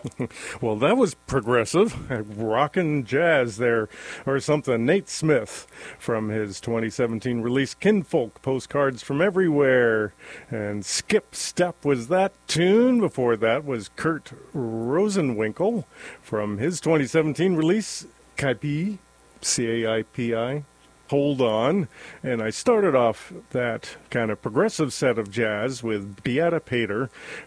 Well, that was progressive. Rockin' jazz there, or something. Nate Smith from his 2017 release Kinfolk, Postcards from Everywhere. And Skip Step was that tune. Before that was Kurt Rosenwinkel from his 2017 release Caipi, Caipi. Hold On. And I started off that kind of progressive set of jazz with Beata Pater